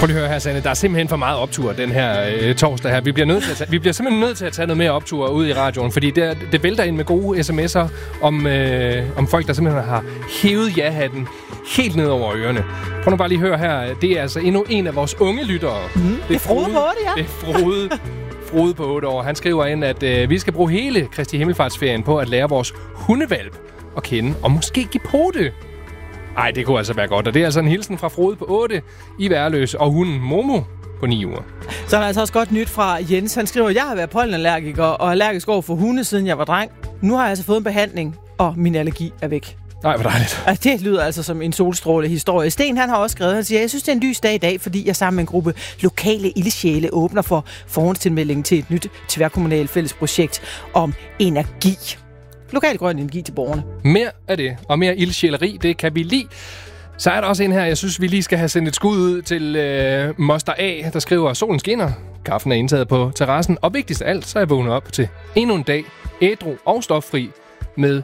Prøv lige at høre her, Sanne. Der er simpelthen for meget optur den her torsdag her. Vi bliver simpelthen nødt til at tage noget mere optur ud i radioen, fordi det vælter ind med gode sms'er om folk, der simpelthen har hævet ja-hatten helt ned over ørerne. Prøv nu bare lige at høre her. Det er altså endnu en af vores unge lyttere. Det er Frode på 8, ja. Det er Frode på 8 år. Han skriver ind, at vi skal bruge hele Kristi Himmelfartsferien på at lære vores hundevalp at kende, og måske give pote. Ej, det kunne altså være godt. Og det er altså en hilsen fra Frode på 8 i Værløs, og hunden Momo på 9 uger. Så er der altså også godt nyt fra Jens. Han skriver, jeg har været pollenallergiker og allergisk over for hunde, siden jeg var dreng. Nu har jeg altså fået en behandling, og min allergi er væk. Nej, hvor dejligt. Altså, det lyder altså som en solstråle historie. Sten, han har også skrevet, han siger, jeg synes, det er en lys dag i dag, fordi jeg sammen med en gruppe lokale ildsjæle åbner for forhåndstilmeldingen til et nyt tværkommunalt fælles projekt om energi. Lokal grøn energi til borgerne. Mere af det, og mere ildsjæleri, det kan vi lide. Så er der også en her, jeg synes, vi lige skal have sendt et skud ud til Moster A, der skriver, solen skinner, kaffen er indtaget på terrassen, og vigtigst af alt, så er jeg vågnet op til endnu en dag, ædru og stoffri, med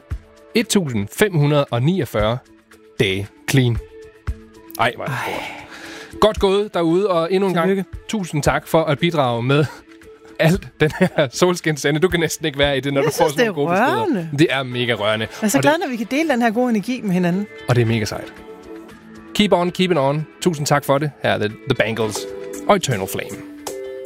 1549 dage clean. Ej, hvor er det godt gået derude, og endnu en gang tusind tak for at bidrage med alt den her solskinssende. Du kan næsten ikke være i det, når du får sådan nogle gode beskeder. Det er mega rørende. Jeg er så glad, når vi kan dele den her gode energi med hinanden. Og det er mega sejt. Keep on, keep it on. Tusind tak for det. Her er The Bangles og Eternal Flame.